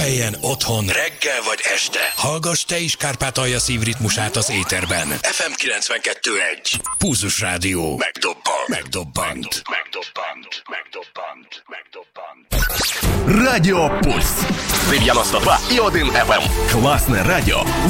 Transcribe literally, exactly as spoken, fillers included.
Munkahelyen, otthon, reggel vagy este. Hallgass te is Kárpátalja szívritmusát az éterben. ef em kilencvenkettő egy. Pulzus Rádió. Megdobbant. Megdobbant. Megdobbant. Megdobbant. Megdobbant. Радио Пульс. девяносто два и один эф эм. Классное радио.